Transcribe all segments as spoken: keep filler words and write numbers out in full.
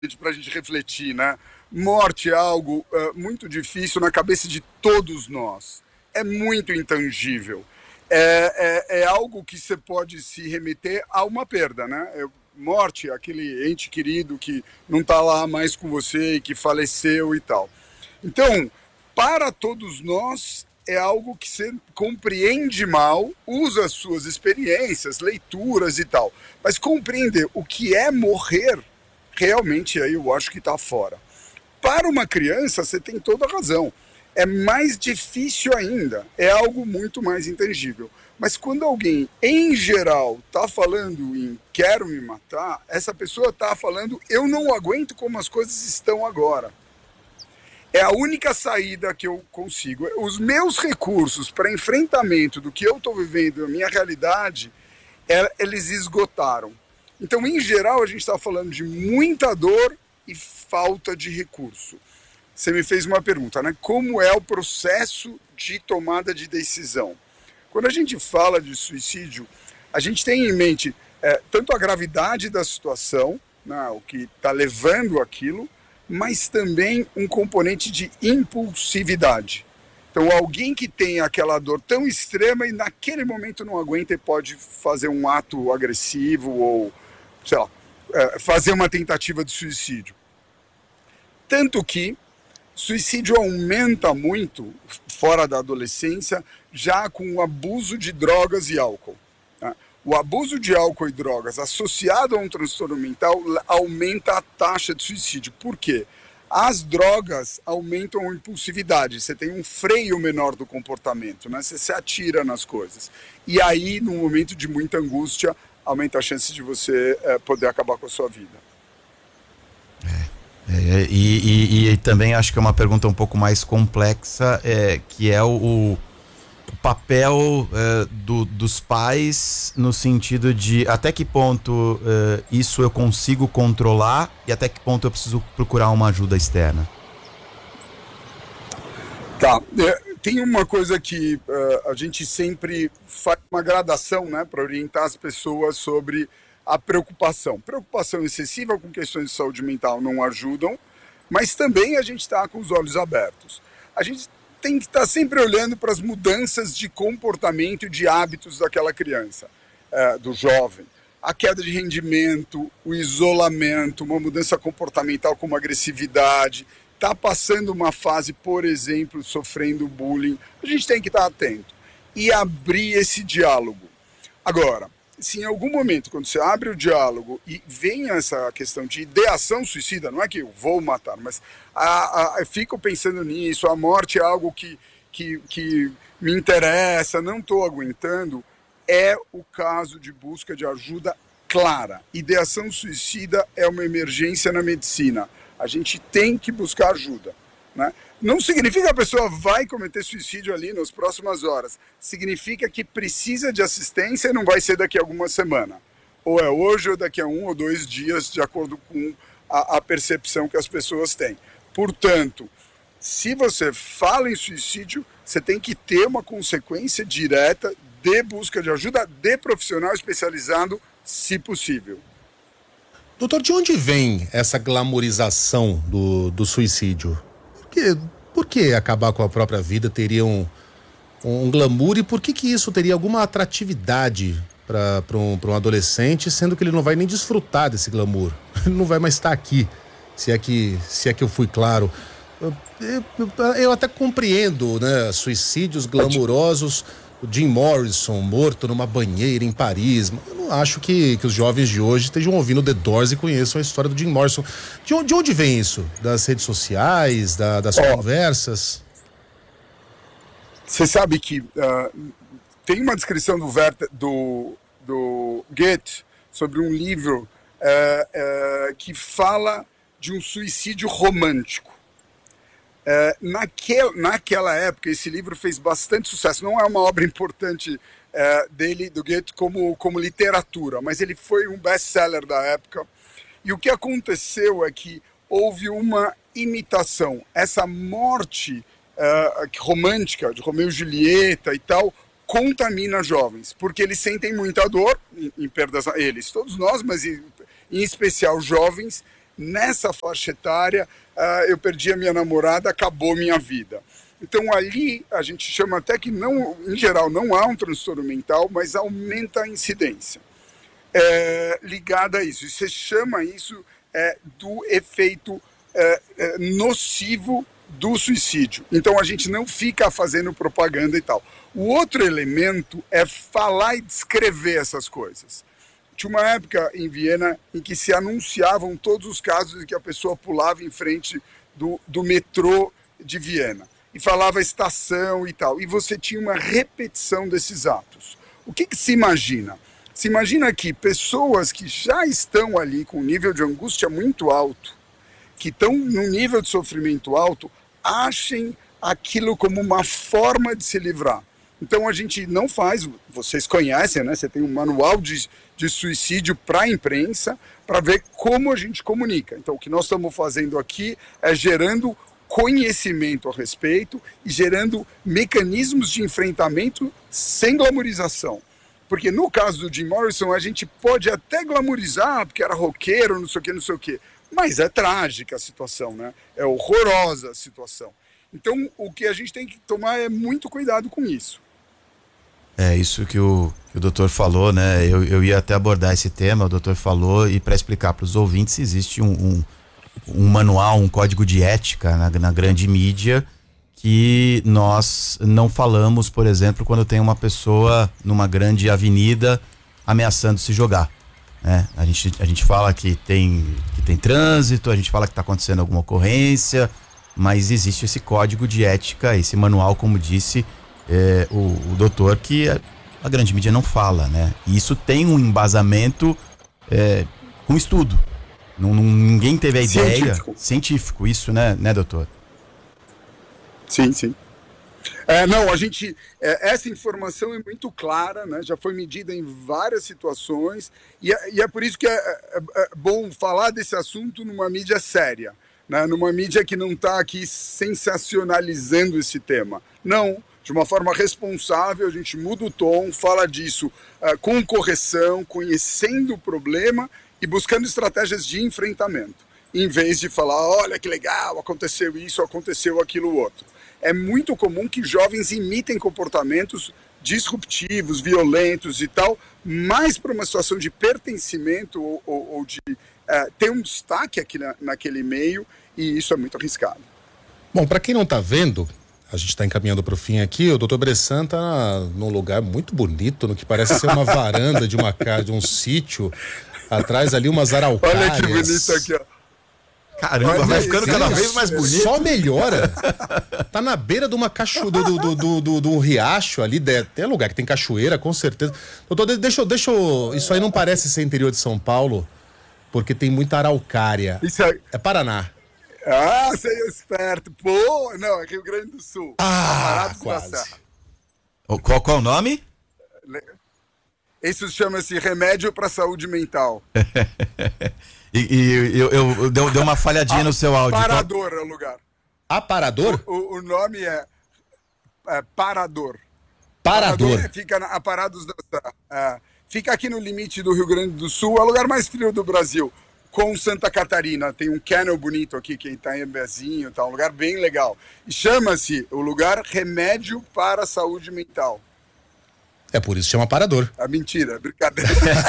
para a gente refletir, né? Morte é algo uh, muito difícil na cabeça de todos nós. É muito intangível. É, é, é algo que você pode se remeter a uma perda, né? É, morte, aquele ente querido que não está lá mais com você e que faleceu e tal. Então, para todos nós, é algo que você compreende mal, usa as suas experiências, leituras e tal. Mas compreender o que é morrer, realmente aí eu acho que está fora. Para uma criança, você tem toda a razão. É mais difícil ainda, é algo muito mais intangível. Mas quando alguém, em geral, está falando em quero me matar, essa pessoa está falando eu não aguento como as coisas estão agora. É a única saída que eu consigo. Os meus recursos para enfrentamento do que eu estou vivendo, a minha realidade, é, eles esgotaram. Então, em geral, a gente está falando de muita dor e falta de recurso. Você me fez uma pergunta, né? Como é o processo de tomada de decisão? Quando a gente fala de suicídio, a gente tem em mente é, tanto a gravidade da situação, né, o que está levando aquilo, mas também um componente de impulsividade. Então, alguém que tem aquela dor tão extrema e naquele momento não aguenta e pode fazer um ato agressivo ou, sei lá, fazer uma tentativa de suicídio. Tanto que suicídio aumenta muito, fora da adolescência, já com o abuso de drogas e álcool. O abuso de álcool e drogas associado a um transtorno mental aumenta a taxa de suicídio. Por quê? As drogas aumentam a impulsividade, você tem um freio menor do comportamento, né? Você se atira nas coisas. E aí, num momento de muita angústia, aumenta a chance de você é, poder acabar com a sua vida. É, é, e, e, e também acho que é uma pergunta um pouco mais complexa, é, que é o... o... o papel uh, do, dos pais no sentido de até que ponto uh, isso eu consigo controlar e até que ponto eu preciso procurar uma ajuda externa. Tá, é, tem uma coisa que uh, a gente sempre faz uma gradação, né, para orientar as pessoas sobre a preocupação. Preocupação excessiva com questões de saúde mental não ajudam, mas também a gente está com os olhos abertos. A gente tem que estar sempre olhando para as mudanças de comportamento e de hábitos daquela criança, é, do jovem. A queda de rendimento, o isolamento, uma mudança comportamental como agressividade, está passando uma fase, por exemplo, sofrendo bullying. A gente tem que estar atento e abrir esse diálogo. Agora, se em algum momento, quando você abre o diálogo e vem essa questão de ideação suicida, não é que eu vou matar, mas a, a, eu fico pensando nisso, a morte é algo que, que, que me interessa, não estou aguentando, é o caso de busca de ajuda clara. Ideação suicida é uma emergência na medicina. A gente tem que buscar ajuda, né? Não significa que a pessoa vai cometer suicídio ali nas próximas horas. Significa que precisa de assistência e não vai ser daqui a alguma semana. Ou é hoje ou daqui a um ou dois dias, de acordo com a, a percepção que as pessoas têm. Portanto, se você fala em suicídio, você tem que ter uma consequência direta de busca de ajuda de profissional especializado, se possível. Doutor, de onde vem essa glamorização do, do suicídio? Que, por que acabar com a própria vida teria um, um glamour e por que que isso teria alguma atratividade para um, um adolescente, sendo que ele não vai nem desfrutar desse glamour? Ele não vai mais estar aqui, se é que, se é que eu fui claro. Eu, eu, eu até compreendo, né, suicídios glamurosos, o Jim Morrison morto numa banheira em Paris. Eu não acho que, que os jovens de hoje estejam ouvindo The Doors e conheçam a história do Jim Morrison. De onde, de onde vem isso? Das redes sociais, da, das oh, conversas? Você sabe que uh, tem uma descrição do, Werther, do, do Goethe sobre um livro uh, uh, que fala de um suicídio romântico. É, naquel, naquela época, esse livro fez bastante sucesso. Não é uma obra importante é, dele, do Goethe, como, como literatura, mas ele foi um best-seller da época. E o que aconteceu é que houve uma imitação. Essa morte é, romântica de Romeu e Julieta e tal contamina jovens, porque eles sentem muita dor em, em perdas, eles, todos nós, mas em, em especial jovens, nessa faixa etária, uh, eu perdi a minha namorada, acabou minha vida. Então ali a gente chama até que não, em geral não há um transtorno mental, mas aumenta a incidência é, ligada a isso. E você chama isso é, do efeito é, é, nocivo do suicídio. Então a gente não fica fazendo propaganda e tal. O outro elemento é falar e descrever essas coisas. Tinha uma época em Viena em que se anunciavam todos os casos em que a pessoa pulava em frente do, do metrô de Viena e falava a estação e tal. E você tinha uma repetição desses atos. O que, que se imagina? Se imagina que pessoas que já estão ali com um nível de angústia muito alto, que estão num nível de sofrimento alto, achem aquilo como uma forma de se livrar. Então a gente não faz, vocês conhecem, né? Você tem um manual de, de suicídio para a imprensa, para ver como a gente comunica. Então o que nós estamos fazendo aqui é gerando conhecimento a respeito e gerando mecanismos de enfrentamento sem glamorização. Porque no caso do Jim Morrison, a gente pode até glamorizar, porque era roqueiro, não sei o que, não sei o que. Mas é trágica a situação, né? É horrorosa a situação. Então, o que a gente tem que tomar é muito cuidado com isso. É isso que o, que o doutor falou, né? Eu, eu ia até abordar esse tema, o doutor falou, e para explicar para os ouvintes, existe um, um, um manual, um código de ética na, na grande mídia que nós não falamos, por exemplo, quando tem uma pessoa numa grande avenida ameaçando se jogar. Né? A gente, a gente fala que tem, que tem trânsito, a gente fala que está acontecendo alguma ocorrência, mas existe esse código de ética, esse manual, como disse é, o, o doutor, que a, a grande mídia não fala, né? E isso tem um embasamento é, com estudo. Não, não, ninguém teve a ideia científico. científico, isso, né, né, doutor? Sim, sim. É, não, a gente, é, essa informação é muito clara, né? Já foi medida em várias situações e é, e é por isso que é, é, é bom falar desse assunto numa mídia séria, né? Numa mídia que não está aqui sensacionalizando esse tema. Não, de uma forma responsável, a gente muda o tom, fala disso uh, com correção, conhecendo o problema e buscando estratégias de enfrentamento, em vez de falar, olha que legal, aconteceu isso, aconteceu aquilo outro. É muito comum que jovens imitem comportamentos disruptivos, violentos e tal, mais para uma situação de pertencimento ou, ou, ou de uh, ter um destaque aqui na, naquele meio, e isso é muito arriscado. Bom, para quem não está vendo, a gente está encaminhando para o fim aqui, o doutor Bressan está num lugar muito bonito, no que parece ser uma varanda de uma casa, de um sítio, atrás ali umas araucárias. Olha que bonito aqui, ó. Caramba, Olha, vai ficando cada isso, vez mais bonito. Só melhora. Tá na beira de uma cacho... do, do, do, do, do riacho ali, de... tem lugar que tem cachoeira, com certeza. Doutor, deixa, deixa eu... Isso aí não parece ser interior de São Paulo, porque tem muita araucária. Isso aí. É Paraná. Ah, você é esperto. Pô, não, é Rio Grande do Sul. Ah, quase. Qual, qual o nome? Isso chama-se remédio para saúde mental. E, e eu, eu, eu deu, deu uma falhadinha no seu áudio. Parador é o lugar. Aparador? O, o nome é, é Parador. Parador. Parador fica na, a Parados da é, fica aqui no limite do Rio Grande do Sul, é o lugar mais frio do Brasil, com Santa Catarina. Tem um canal bonito aqui, que está em Embezinho, tá um lugar bem legal. E chama-se o lugar Remédio para a Saúde Mental. É por isso que chama Parador. É mentira, é brincadeira.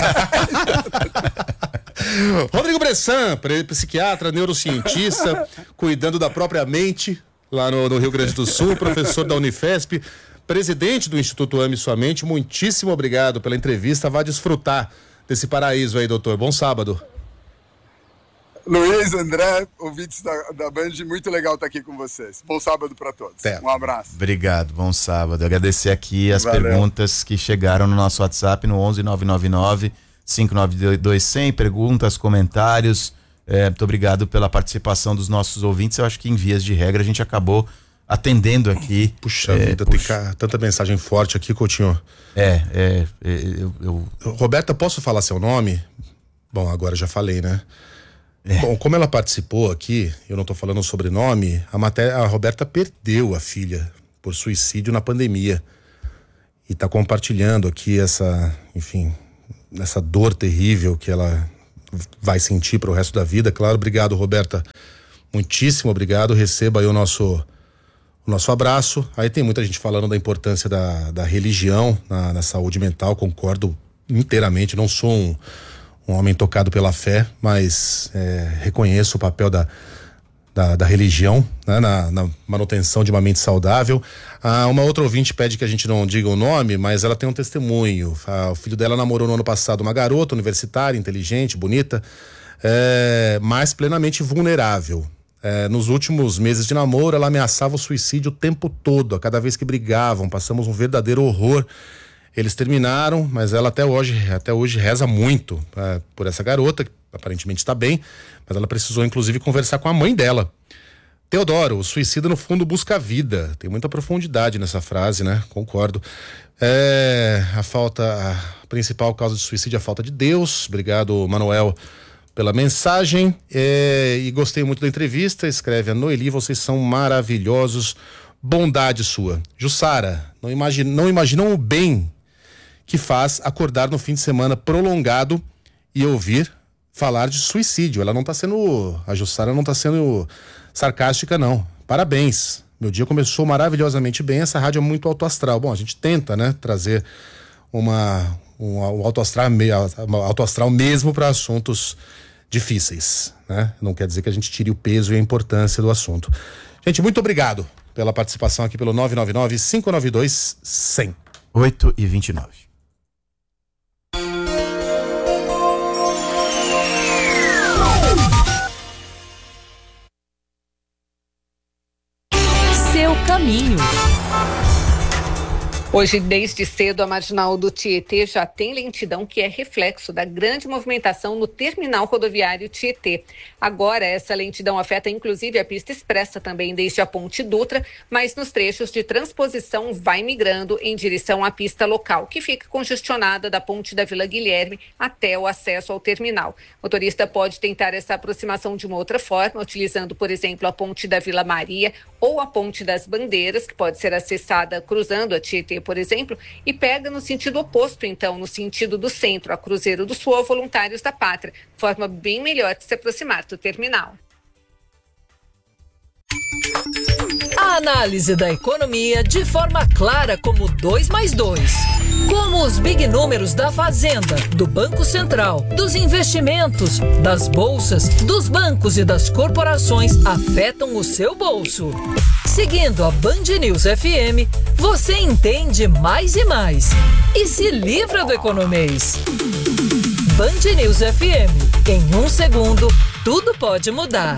Rodrigo Bressan, psiquiatra, neurocientista, cuidando da própria mente lá no, no Rio Grande do Sul, professor da Unifesp, presidente do Instituto Ame Sua Mente. Muitíssimo obrigado pela entrevista. Vá desfrutar desse paraíso aí, doutor. Bom sábado. Luiz, André, ouvintes da, da Band, muito legal estar aqui com vocês. Bom sábado para todos. É. Um abraço. Obrigado, bom sábado. Agradecer aqui as Valeu. perguntas que chegaram no nosso WhatsApp no onze nove nove nove cinco nove dois zero zero, perguntas, comentários. É, muito obrigado pela participação dos nossos ouvintes. Eu acho que em vias de regra a gente acabou atendendo aqui. Puxa é, vida, puxa. tem ca... tanta mensagem forte aqui, Coutinho. É, é, é eu, eu... Roberta, posso falar seu nome? Bom, agora já falei, né? É. Bom, como ela participou aqui, eu não tô falando o sobrenome, a, matéria, a Roberta perdeu a filha por suicídio na pandemia. E tá compartilhando aqui essa, enfim, essa dor terrível que ela vai sentir pro resto da vida, claro. Obrigado, Roberta. Muitíssimo obrigado. Receba aí o nosso, o nosso abraço. Aí tem muita gente falando da importância da, da religião na, na saúde mental. Concordo inteiramente. Não sou um, um homem tocado pela fé, mas é, reconheço o papel da, da, da religião, né, na, na manutenção de uma mente saudável. Ah, uma outra ouvinte pede que a gente não diga o nome, mas ela tem um testemunho. Ah, o filho dela namorou no ano passado uma garota universitária, inteligente, bonita, é, mas plenamente vulnerável. É, nos últimos meses de namoro, ela ameaçava o suicídio o tempo todo, a cada vez que brigavam. Passamos um verdadeiro horror. Eles terminaram, mas ela até hoje, até hoje reza muito é, por essa garota, que aparentemente está bem, mas ela precisou inclusive conversar com a mãe dela. Teodoro, o suicida no fundo busca a vida. Tem muita profundidade nessa frase, né? Concordo. É, a falta, a principal causa de suicídio é a falta de Deus. Obrigado, Manuel, pela mensagem, é, e gostei muito da entrevista. Escreve a Noeli, vocês são maravilhosos, bondade sua. Jussara, não, imagine, não imaginam o bem que faz acordar no fim de semana prolongado e ouvir falar de suicídio. Ela não tá sendo, a Jussara não tá sendo sarcástica, não. Parabéns, meu dia começou maravilhosamente bem. Essa rádio é muito alto astral. Bom, a gente tenta, né, trazer uma um, um alto astral, um alto astral mesmo para assuntos difíceis, né? Não quer dizer que a gente tire o peso e a importância do assunto. Gente, muito obrigado pela participação aqui pelo nove nove nove, cinco nove dois, cem. oito e vinte e nove. Seu caminho. Hoje, desde cedo, a marginal do Tietê já tem lentidão que é reflexo da grande movimentação no terminal rodoviário Tietê. Agora, essa lentidão afeta inclusive a pista expressa também desde a Ponte Dutra, mas nos trechos de transposição vai migrando em direção à pista local, que fica congestionada da Ponte da Vila Guilherme até o acesso ao terminal. O motorista pode tentar essa aproximação de uma outra forma, utilizando, por exemplo, a Ponte da Vila Maria ou a Ponte das Bandeiras, que pode ser acessada cruzando a Tietê, por exemplo, e pega no sentido oposto, então, no sentido do centro, a Cruzeiro do Sul ou Voluntários da Pátria, forma bem melhor de se aproximar do terminal. A análise da economia de forma clara como dois mais dois. Como os big números da Fazenda, do Banco Central, dos investimentos, das bolsas, dos bancos e das corporações afetam o seu bolso. Seguindo a Band News F M, você entende mais e mais e se livra do economês. Band News F M. Em um segundo, tudo pode mudar.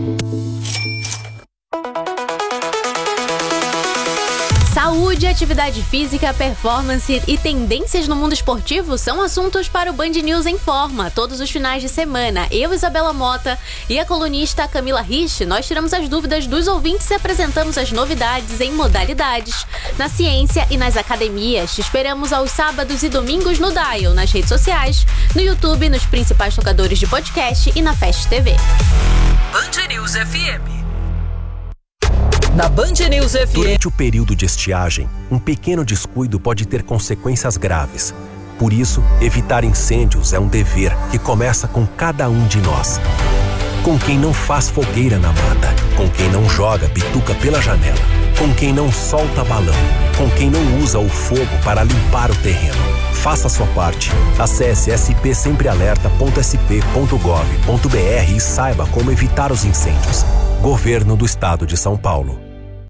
Saúde, atividade física, performance e tendências no mundo esportivo são assuntos para o Band News em Forma. Todos os finais de semana, eu, Isabela Mota, e a colunista Camila Rich, nós tiramos as dúvidas dos ouvintes e apresentamos as novidades em modalidades, na ciência e nas academias. Te esperamos aos sábados e domingos no Dial, nas redes sociais, no YouTube, nos principais tocadores de podcast e na Fast T V. Band News F M. Na Band News F M. Durante o período de estiagem, um pequeno descuido pode ter consequências graves. Por isso, evitar incêndios é um dever que começa com cada um de nós. Com quem não faz fogueira na mata, com quem não joga bituca pela janela, com quem não solta balão, com quem não usa o fogo para limpar o terreno. Faça a sua parte. Acesse s p sempre alerta ponto s p ponto gov ponto b r e saiba como evitar os incêndios. Governo do Estado de São Paulo.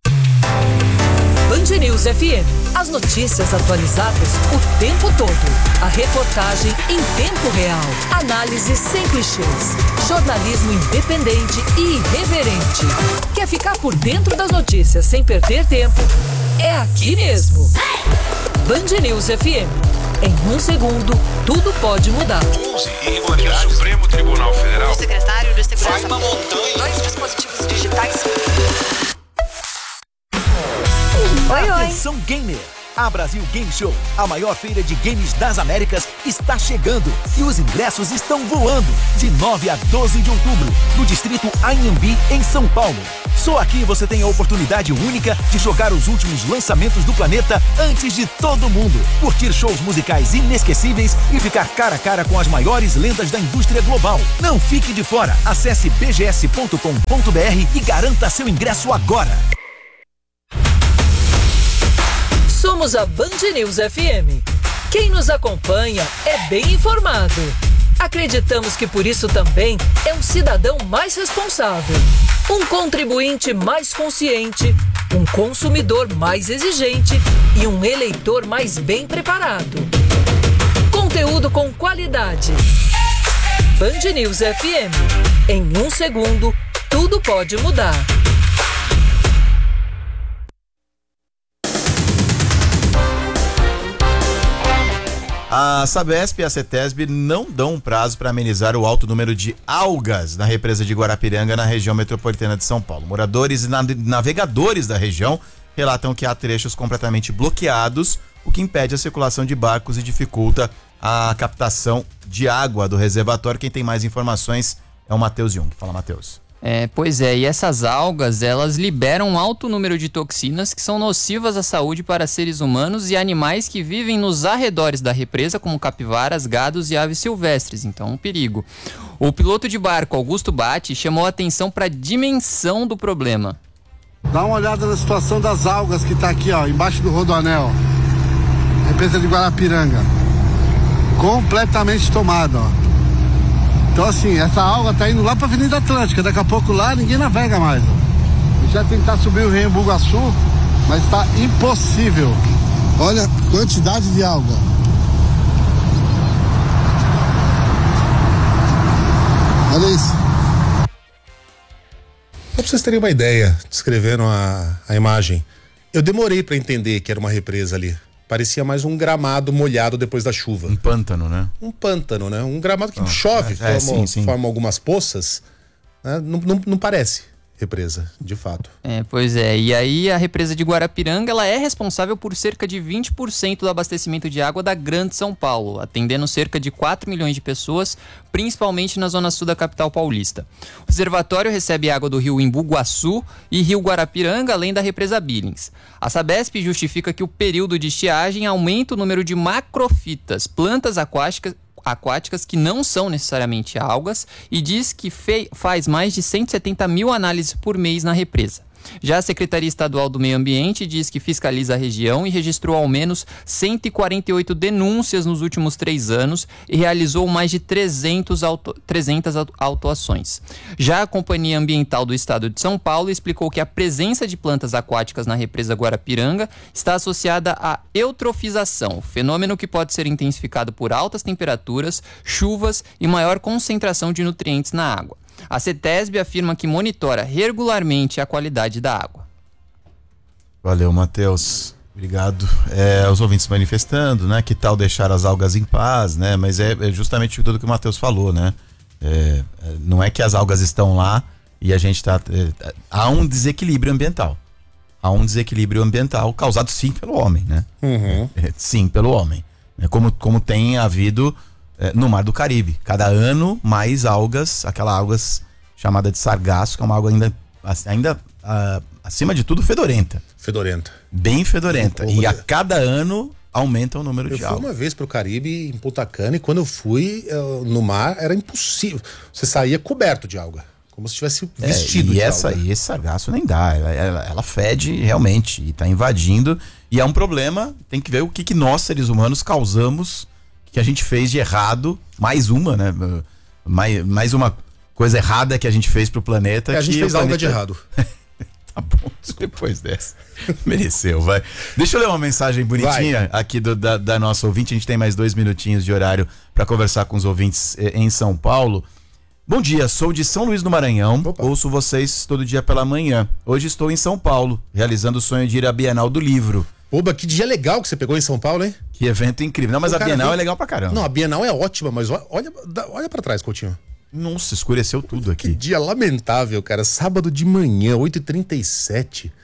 Band News F M. As notícias atualizadas o tempo todo. A reportagem em tempo real. Análise sem clichês. Jornalismo independente e irreverente. Quer ficar por dentro das notícias sem perder tempo? É aqui mesmo. Band News F M. Em um segundo, tudo pode mudar. onze irregularidades. O Supremo Tribunal Federal. O secretário de Segurança. Vai uma montanha. Dois dispositivos digitais. Oi, oi. Atenção gamer! A Brasil Game Show, a maior feira de games das Américas, está chegando e os ingressos estão voando. De nove a doze de outubro, no distrito Anhembi, em São Paulo. Só aqui você tem a oportunidade única de jogar os últimos lançamentos do planeta antes de todo mundo. Curtir shows musicais inesquecíveis e ficar cara a cara com as maiores lendas da indústria global. Não fique de fora. Acesse b g s ponto com ponto b r e garanta seu ingresso agora. Somos a Band News F M. Quem nos acompanha é bem informado. Acreditamos que por isso também é um cidadão mais responsável, um contribuinte mais consciente, um consumidor mais exigente e um eleitor mais bem preparado. Conteúdo com qualidade. Band News F M. Em um segundo, tudo pode mudar. A Sabesp e a Cetesb não dão um prazo para amenizar o alto número de algas na represa de Guarapiranga, na região metropolitana de São Paulo. Moradores e navegadores da região relatam que há trechos completamente bloqueados, o que impede a circulação de barcos e dificulta a captação de água do reservatório. Quem tem mais informações é o Matheus Jung. Fala, Matheus. É, pois é, e essas algas, elas liberam um alto número de toxinas que são nocivas à saúde para seres humanos e animais que vivem nos arredores da represa, como capivaras, gados e aves silvestres, então um perigo. O piloto de barco, Augusto Batti, chamou a atenção para a dimensão do problema. Dá uma olhada na situação das algas que está aqui, ó, embaixo do Rodoanel, represa de Guarapiranga, completamente tomada, ó. Então assim, essa alga tá indo lá pra Avenida Atlântica, daqui a pouco lá ninguém navega mais. A gente vai tentar subir o Rio Bugaçu, mas tá impossível. Olha a quantidade de alga. Olha isso. Só pra vocês terem uma ideia, descrevendo a, a imagem, eu demorei pra entender que era uma represa ali. Parecia mais um gramado molhado depois da chuva. Um pântano, né? Um pântano, né? Um gramado que oh, chove, é, forma, é, sim, sim. forma algumas poças. Né? Não, não, não parece represa, de fato. É, pois é. E aí a represa de Guarapiranga, ela é responsável por cerca de vinte por cento do abastecimento de água da Grande São Paulo, atendendo cerca de quatro milhões de pessoas, principalmente na zona sul da capital paulista. O reservatório recebe água do rio Imbuguaçu e rio Guarapiranga, além da represa Billings. A Sabesp justifica que o período de estiagem aumenta o número de macrofitas, plantas aquáticas, aquáticas que não são necessariamente algas, e diz que fe- faz mais de cento e setenta mil análises por mês na represa. Já a Secretaria Estadual do Meio Ambiente diz que fiscaliza a região e registrou ao menos cento e quarenta e oito denúncias nos últimos três anos e realizou mais de trezentas auto, trezentas autuações. Já a Companhia Ambiental do Estado de São Paulo explicou que a presença de plantas aquáticas na represa Guarapiranga está associada à eutrofização, fenômeno que pode ser intensificado por altas temperaturas, chuvas e maior concentração de nutrientes na água. A Cetesb afirma que monitora regularmente a qualidade da água. Valeu, Matheus. Obrigado. É, os ouvintes manifestando, né? Que tal deixar as algas em paz, né? Mas é, é justamente tudo que o Matheus falou, né? É, não é que as algas estão lá e a gente tá... É, há um desequilíbrio ambiental. Há um desequilíbrio ambiental causado sim pelo homem, né? Uhum. É, sim, pelo homem. É como, como tem havido... no Mar do Caribe, cada ano mais algas, aquela algas chamada de sargaço, que é uma água ainda, ainda uh, acima de tudo fedorenta. Fedorenta. Bem fedorenta. E a cada ano aumenta o número eu de algas. Eu fui uma vez pro Caribe, em Punta Cana, e quando eu fui uh, no mar, era impossível. Você saía coberto de alga, como se tivesse vestido é, e de essa, alga. E esse sargaço nem dá, ela, ela, ela fede realmente, e tá invadindo, e é um problema, tem que ver o que, que nós, seres humanos, causamos, que a gente fez de errado, mais uma, né? Mais, mais uma coisa errada que a gente fez pro planeta. É, a gente que fez planeta... algo de errado. Tá bom, depois dessa. Mereceu, vai. Deixa eu ler uma mensagem bonitinha vai. aqui do, da, da nossa ouvinte. A gente tem mais dois minutinhos de horário para conversar com os ouvintes eh, em São Paulo. Bom dia, sou de São Luís do Maranhão. Opa. Ouço vocês todo dia pela manhã. Hoje estou em São Paulo, realizando o sonho de ir à Bienal do Livro. Oba, que dia legal que você pegou em São Paulo, hein? Que evento incrível. Não, mas o a Bienal vem... é legal pra caramba. Não, a Bienal é ótima, mas olha, olha pra trás, Coutinho. Nossa, escureceu tudo aqui. Que dia lamentável, cara. Sábado de manhã, oito e trinta e sete.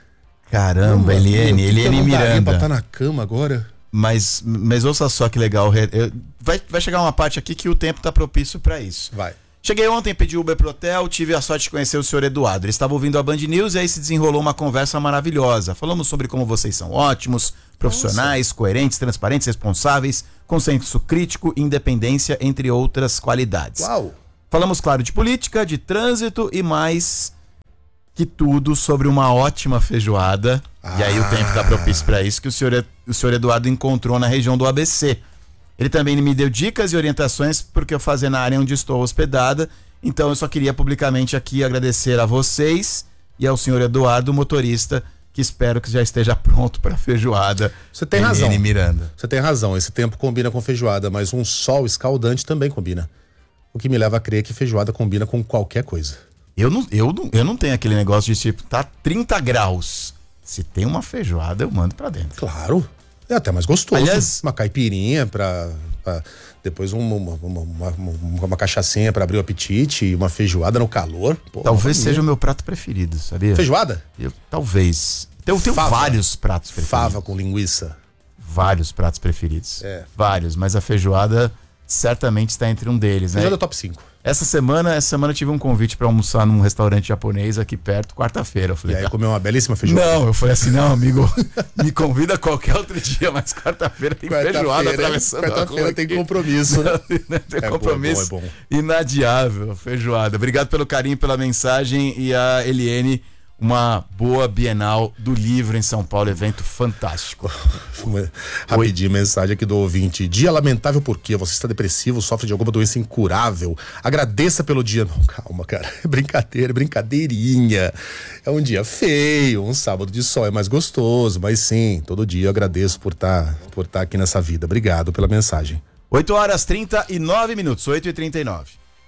Caramba, Eliane, Eliane Miranda. Pra estar na cama agora. Mas, mas ouça só que legal. Eu, vai, vai chegar uma parte aqui que o tempo tá propício para isso. Vai. Cheguei ontem, pedi Uber pro hotel, tive a sorte de conhecer o senhor Eduardo. Ele estava ouvindo a Band News e aí se desenrolou uma conversa maravilhosa. Falamos sobre como vocês são ótimos, profissionais, Nossa. coerentes, transparentes, responsáveis, com senso crítico, independência, entre outras qualidades. Uau! Falamos, claro, de política, de trânsito e mais que tudo sobre uma ótima feijoada. Ah. E aí o tempo tá propício para isso, que o senhor, o senhor Eduardo encontrou na região do A B C. Ele também me deu dicas e orientações porque eu fazer na área onde estou hospedada. Então eu só queria publicamente aqui agradecer a vocês e ao senhor Eduardo, motorista, que espero que já esteja pronto para feijoada. Você tem razão. Miranda. Você tem razão. Esse tempo combina com feijoada, mas um sol escaldante também combina. O que me leva a crer que feijoada combina com qualquer coisa. Eu não, eu não, eu não tenho aquele negócio de tipo, tá trinta graus. Se tem uma feijoada, eu mando pra dentro. Claro. É até mais gostoso. Aliás, uma caipirinha pra, pra depois uma, uma, uma, uma, uma cachaçinha pra abrir o apetite e uma feijoada no calor. Pô, talvez seja o meu prato preferido, sabia? Feijoada? Eu, talvez. Eu tenho Fava. vários pratos preferidos. Fava com linguiça. Vários pratos preferidos. É. Vários, mas a feijoada certamente está entre um deles, né? Feijoada top cinco. Essa semana, essa semana eu tive um convite para almoçar num restaurante japonês aqui perto, quarta-feira. Eu falei, e aí comeu uma belíssima feijoada? Não, eu falei assim, não, amigo, me convida qualquer outro dia, mas quarta-feira tem quarta feijoada atravessando. Quarta-feira tem compromisso, né? Tem é compromisso bom, é bom, é bom. Inadiável, feijoada. Obrigado pelo carinho, pela mensagem e a Eliane, uma boa Bienal do Livro em São Paulo, evento fantástico. Rapidinho, Oi. Mensagem aqui do ouvinte. Dia lamentável porque você está depressivo, sofre de alguma doença incurável. Agradeça pelo dia. Não, calma, cara. É brincadeira, brincadeirinha. É um dia feio, um sábado de sol é mais gostoso, mas sim, todo dia eu agradeço por estar por estar aqui nessa vida. Obrigado pela mensagem. oito horas trinta e nove minutos, oito e trinta e nove.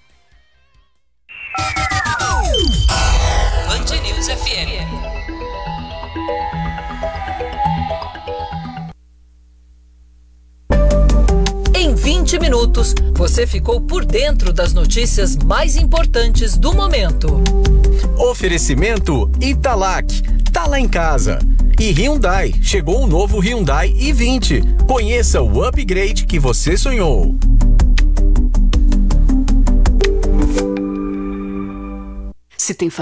Band News F M. Em vinte minutos, você ficou por dentro das notícias mais importantes do momento. Oferecimento Italac, tá lá em casa. E Hyundai, chegou um novo Hyundai i vinte. Conheça o upgrade que você sonhou. Se tem família